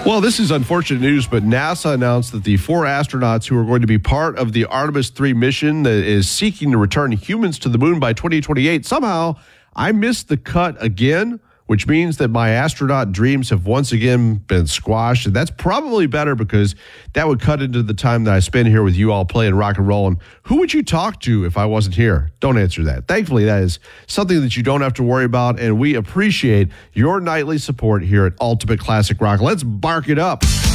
Well, this is unfortunate news, but NASA announced that the 4 astronauts who are going to be part of the Artemis 3 mission that is seeking to return humans to the moon by 2028, somehow I missed the cut again, which means that my astronaut dreams have once again been squashed. And that's probably better because that would cut into the time that I spend here with you all playing rock and roll. And who would you talk to if I wasn't here? Don't answer that. Thankfully, that is something that you don't have to worry about. And we appreciate your nightly support here at Ultimate Classic Rock. Let's bark it up.